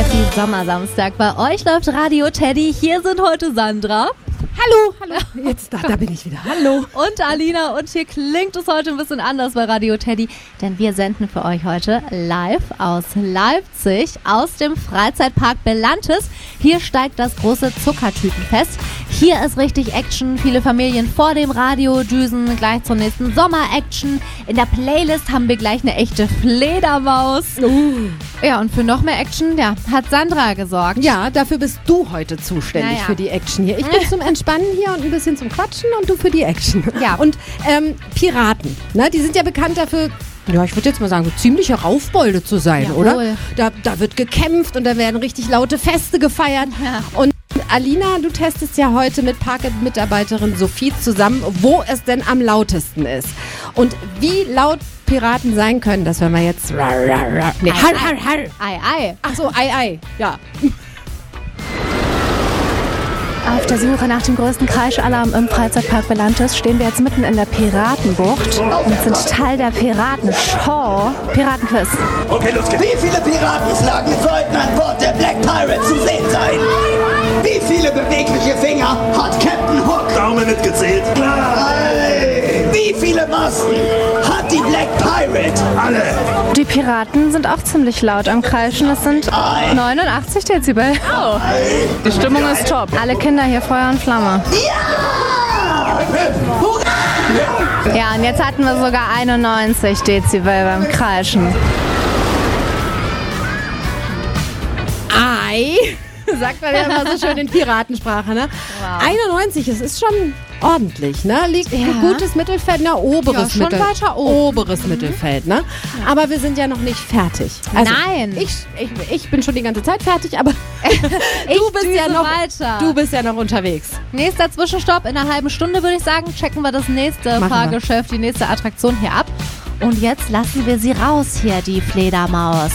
Die Sommersamstag. Bei euch läuft Radio Teddy. Hier sind heute Sandra. Hallo. Jetzt, da bin ich wieder. Hallo. Und Alina. Und hier klingt es heute ein bisschen anders bei Radio Teddy, denn wir senden für euch heute live aus Leipzig, aus dem Freizeitpark Belantes. Hier steigt das große Zuckertütenfest. Hier ist richtig Action. Viele Familien vor dem Radio düsen gleich zur nächsten Sommer-Action. In der Playlist haben wir gleich eine echte Fledermaus. Ja, und für noch mehr Action, ja, hat Sandra gesorgt. Ja, dafür bist du heute zuständig für die Action hier. Ich bin zum Entspannen hier und ein bisschen zum Quatschen und du für die Action. Ja. Und Piraten, ne, die sind ja bekannt dafür, ja, ich würde jetzt mal sagen, so ziemliche Raufbolde zu sein, Jawohl. oder? Da wird gekämpft und da werden richtig laute Feste gefeiert. Ja. Und Alina, du testest ja heute mit Parkett-Mitarbeiterin Sophie zusammen, wo es denn am lautesten ist. Und wie laut Piraten sein können, das hören wir jetzt. Nee, Ei. Ach so, ei. Ja. Auf der Suche nach dem größten Kreischalarm im Freizeitpark Belantes stehen wir jetzt mitten in der Piratenbucht und sind Teil der Piratenshow. Piratenquiz. Okay, los geht's. Wie viele Piratenflaggen sollten an Bord der Black Pirate zu sehen sein? Wie viele bewegliche Finger hat Captain Hook? Daumen mitgezählt. Klar. Wie viele Masten hat die Black Pirate? Alle. Die Piraten sind auch ziemlich laut am Kreischen. Es sind 89 Dezibel. Oh. Die Stimmung ist top. Alle Kinder hier Feuer und Flamme. Ja! Hurra! Ja, und jetzt hatten wir sogar 91 Dezibel beim Kreischen. Ei, sagt man ja immer so schön in Piratensprache, ne? Wow. 91, es ist schon ordentlich, ne? Liegt ein gutes Mittelfeld, ne? Oberes Ja, schon weiter oben. Oberes Mittelfeld, ne? Aber wir sind ja noch nicht fertig. Also, Nein. Ich bin schon die ganze Zeit fertig, aber du bist ja noch unterwegs. Nächster Zwischenstopp in einer halben Stunde, würde ich sagen, checken wir das nächste Machen wir. Fahrgeschäft, die nächste Attraktion hier ab. Und jetzt lassen wir sie raus hier, die Fledermaus.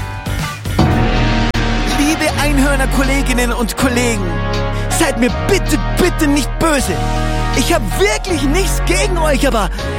Liebe Einhörner-Kolleginnen und Kollegen, seid mir bitte nicht böse. Ich habe wirklich nichts gegen euch, aber